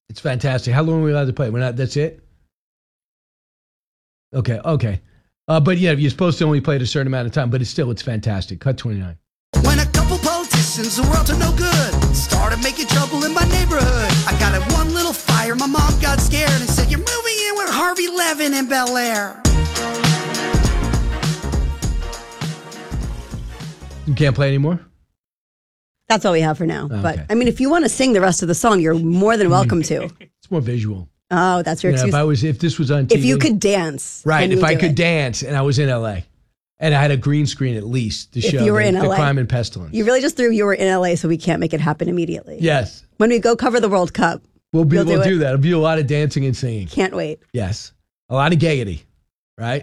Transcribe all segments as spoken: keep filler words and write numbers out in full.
It's fantastic. How long are we allowed to play? We're not. That's it. Okay. Okay. Uh, but yeah, you're supposed to only play it a certain amount of time, but it's still it's fantastic. Cut twenty-nine. When a couple politicians who were up to no good started making trouble in my neighborhood, I got in one little fire. My mom got scared and said, "You're moving in with Harvey Levin in Bel Air." You can't play anymore? That's all we have for now. Oh, but okay. I mean, if you want to sing the rest of the song, you're more than welcome to. It's more visual. Oh, that's your You know, excuse. if I was, if this was on T V, if you could dance, right? then you If would I do could it. dance and I was in L A and I had a green screen at least to If show you were the, in the L A. crime and pestilence. You really just threw you were in L A, so we can't make it happen immediately. Yes, When we go cover the World Cup, we'll be, you'll we'll do, do it. that. It'll be a lot of dancing and singing. Can't wait. Yes, a lot of gaiety, right?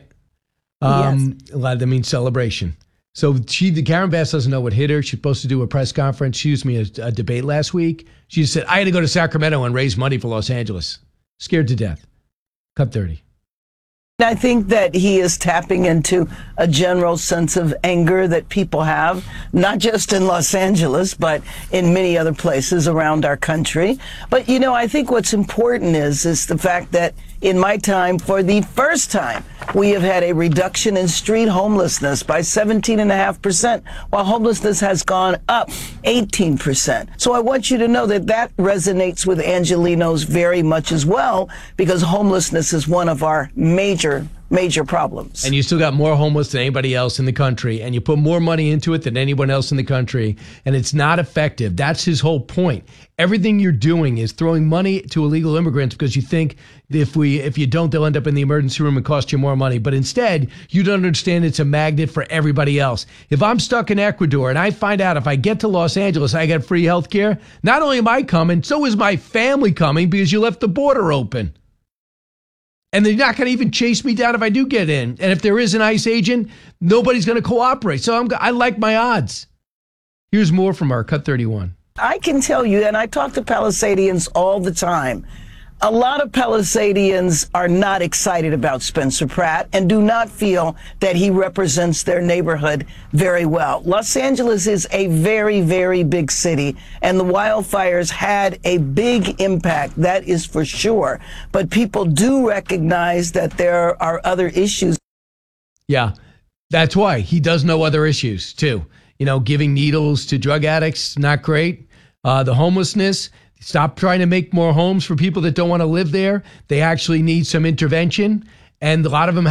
Um, A lot of that means celebration. So she, the Karen Bass doesn't know what hit her. She's supposed to do a press conference. She used me a, a debate last week. She said, I had to go to Sacramento and raise money for Los Angeles. Scared to death. Cut thirty. I think that he is tapping into a general sense of anger that people have, not just in Los Angeles, but in many other places around our country. But, you know, I think what's important is, is the fact that in my time, for the first time, we have had a reduction in street homelessness by seventeen point five percent, while homelessness has gone up eighteen percent. So I want you to know that that resonates with Angelenos very much as well, because homelessness is one of our major major problems. And you still got more homeless than anybody else in the country, and you put more money into it than anyone else in the country, and it's not effective. That's his whole point. Everything you're doing is throwing money to illegal immigrants because you think if we if you don't, they'll end up in the emergency room and cost you more money. But instead, you don't understand it's a magnet for everybody else. If I'm stuck in Ecuador and I find out if I get to Los Angeles, I get free health care, not only am I coming, so is my family coming because you left the border open. And they're not going to even chase me down if I do get in. And if there is an ICE agent, nobody's going to cooperate. So I'm, I like my odds. Here's more from our Cut thirty-one. I can tell you, and I talk to Palisadians all the time, a lot of Palisadians are not excited about Spencer Pratt and do not feel that he represents their neighborhood very well. Los Angeles is a very, very big city, and the wildfires had a big impact, that is for sure. But people do recognize that there are other issues. Yeah, that's why. He does know other issues, too. You know, giving needles to drug addicts, not great. Uh, the homelessness. Stop trying to make more homes for people that don't want to live there. They actually need some intervention. And a lot of them